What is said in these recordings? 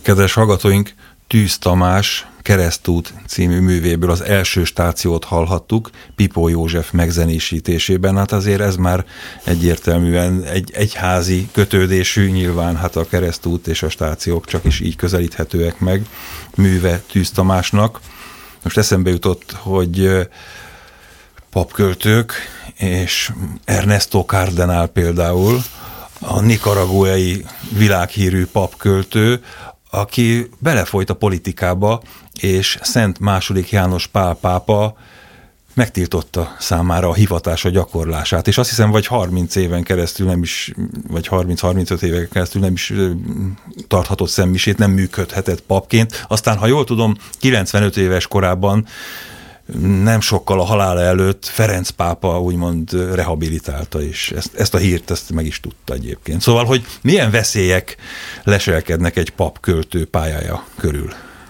Kedves hallgatóink, Tűz Tamás Keresztút című művéből az első stációt hallhattuk, Pipó József megzenésítésében. Hát azért ez már egyértelműen egy egyházi kötődésű, nyilván hát a Keresztút és a stációk csak is így közelíthetőek meg műve Tűz Tamásnak. Most eszembe jutott, hogy papköltők, és Ernesto Cardenal például, a nikaraguai világhírű papköltő, aki belefolyt a politikába, és Szent II. János Pál pápa megtiltotta számára a hivatása gyakorlását, és azt hiszem, vagy 30 éven keresztül nem is, vagy 30-35 éven keresztül nem is tarthatott szentmisét, nem működhetett papként. Aztán, ha jól tudom, 95 éves korában, nem sokkal a halála előtt Ferenc pápa úgymond rehabilitálta, és ezt a hírt ezt meg is tudta egyébként. Szóval, hogy milyen veszélyek leselkednek egy papköltő pályája körül?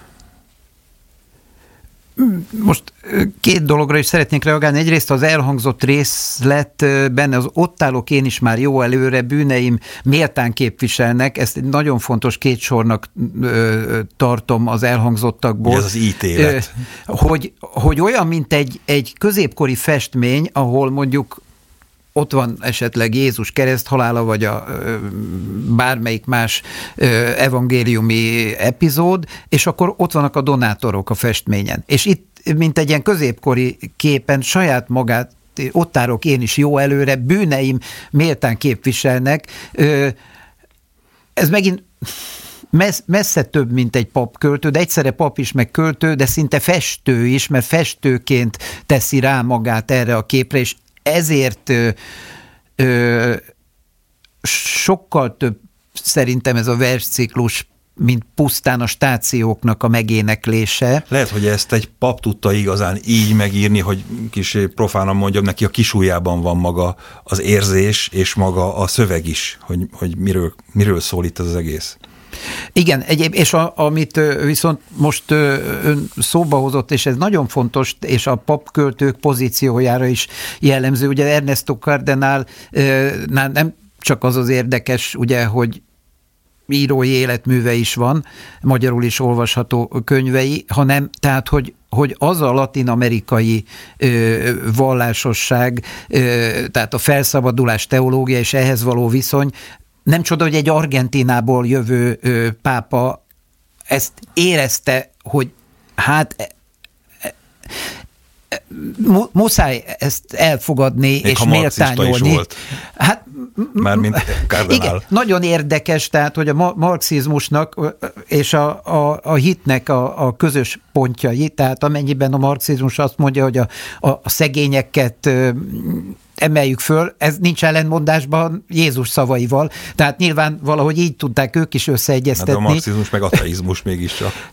Most két dologra is szeretnék reagálni. Egyrészt az elhangzott részletben az ott állok én is már jó előre, bűneim méltán képviselnek. Ezt egy nagyon fontos két sornak tartom az elhangzottakból. Ez az ítélet. Hogy olyan, mint egy középkori festmény, ahol mondjuk ott van esetleg Jézus kereszthalála, vagy bármelyik más evangéliumi epizód, és akkor ott vannak a donátorok a festményen. És itt, mint egy ilyen középkori képen saját magát, ott állok én is jó előre, bűneim méltán képviselnek. Ez megint messze több, mint egy papköltő, de egyszerre pap is, meg költő, de szinte festő is, mert festőként teszi rá magát erre a képre, és ezért sokkal több szerintem ez a versciklus, mint pusztán a stációknak a megéneklése. Lehet, hogy ezt egy pap tudta igazán így megírni, hogy kis profánan mondjam, neki a kisujjában van maga az érzés, és maga a szöveg is, hogy miről szól itt az egész. Igen, és amit viszont most ön szóba hozott, és ez nagyon fontos, és a papköltők pozíciójára is jellemző. Ugye Ernesto Cardenal nem csak az érdekes, ugye, hogy írói életműve is van, magyarul is olvasható könyvei, hanem tehát, hogy az a latin-amerikai vallásosság, tehát a felszabadulás teológia és ehhez való viszony, nem csoda, hogy egy Argentinából jövő pápa ezt érezte, hogy hát muszáj ezt elfogadni még és méltányolni. Volt. Hát mármint Cardenal. Igen, nagyon érdekes, tehát, hogy a marxizmusnak és a hitnek a közös pontjai, tehát amennyiben a marxizmus azt mondja, hogy a szegényeket emeljük föl, ez nincs ellentmondásban Jézus szavaival, tehát nyilván valahogy így tudták ők is összeegyeztetni. De a marxizmus meg ateizmus mégiscsak.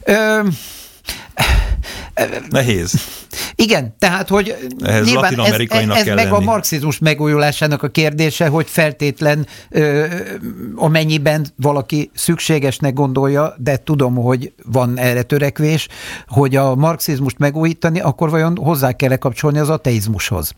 Nehéz. Igen, tehát, hogy ehhez nyilván ez kell meg lenni. A marxizmus megújulásának a kérdése, hogy feltétlen amennyiben valaki szükségesnek gondolja, de tudom, hogy van erre törekvés, hogy a marxizmust megújítani, akkor vajon hozzá kell kapcsolni az ateizmushoz.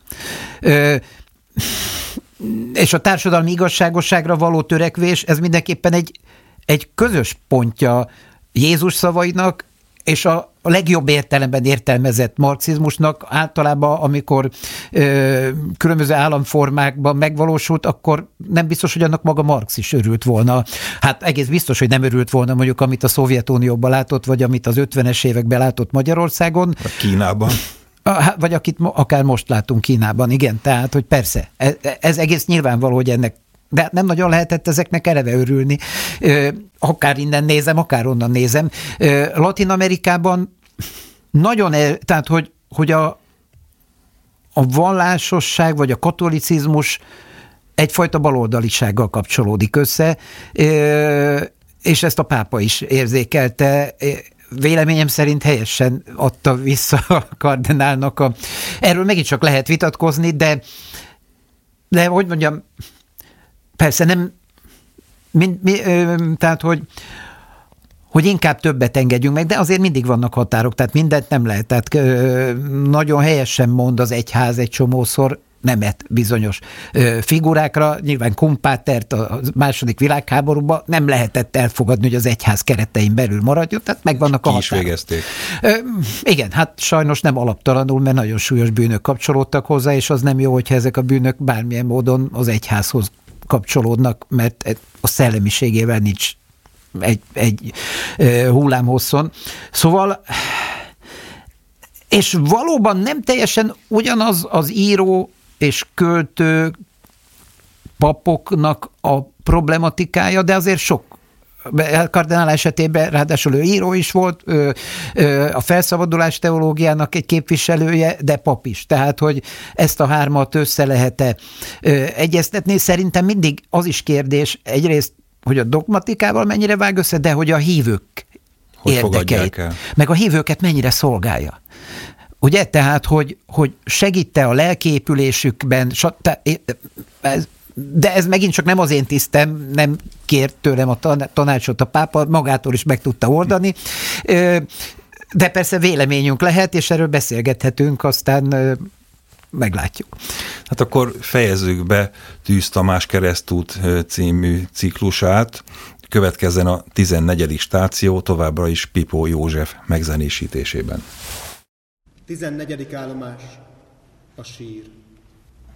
És a társadalmi igazságosságra való törekvés, ez mindenképpen egy közös pontja Jézus szavainak, és a legjobb értelemben értelmezett marxizmusnak általában, amikor különböző államformákban megvalósult, akkor nem biztos, hogy annak maga Marx is örült volna. Hát egész biztos, hogy nem örült volna mondjuk, amit a Szovjetunióban látott, vagy amit az 50-es években látott Magyarországon. A Kínában. Vagy akit akár most látunk Kínában, igen. Tehát, hogy persze, ez egész nyilvánvaló, hogy ennek, de nem nagyon lehetett ezeknek eleve örülni. Akár innen nézem, akár onnan nézem. Latin-Amerikában nagyon, tehát hogy a vallásosság, vagy a katolicizmus egyfajta baloldalisággal kapcsolódik össze, és ezt a pápa is érzékelte. Véleményem szerint helyesen adta vissza a kardinálnak. Erről megint csak lehet vitatkozni, de hogy mondjam, persze nem, tehát hogy inkább többet engedjünk meg, de azért mindig vannak határok, tehát mindent nem lehet. Tehát nagyon helyesen mond az egyház egy csomószor, nemet bizonyos figurákra. Nyilván Kumpátert a második világháborúban nem lehetett elfogadni, hogy az egyház keretein belül maradjon, tehát megvannak a határok. Ki is végezték. Igen, hát sajnos nem alaptalanul, mert nagyon súlyos bűnök kapcsolódtak hozzá, és az nem jó, hogyha ezek a bűnök bármilyen módon az egyházhoz kapcsolódnak, mert a szellemiségével nincs egy hullámhosszon. Szóval, és valóban nem teljesen ugyanaz az író és költő papoknak a problematikája, de azért sok. Kardinál esetében ráadásul ő író is volt, a felszabadulás teológiának egy képviselője, de pap is. Tehát, hogy ezt a hármat össze lehet-e egyeztetni. Szerintem mindig az is kérdés egyrészt, hogy a dogmatikával mennyire vág össze, de hogy a hívők érdekeit, meg a hívőket mennyire szolgálja. Ugye? Tehát, hogy segít-e a lelkiépülésükben, de ez megint csak nem az én tisztem, nem kért tőlem a tanácsot a pápa, magától is meg tudta oldani, de persze véleményünk lehet, és erről beszélgethetünk, aztán meglátjuk. Hát akkor fejezzük be Tűz Tamás Keresztút című ciklusát, következzen a 14. stáció, továbbra is Pipó József megzenésítésében. 14. állomás, a sír.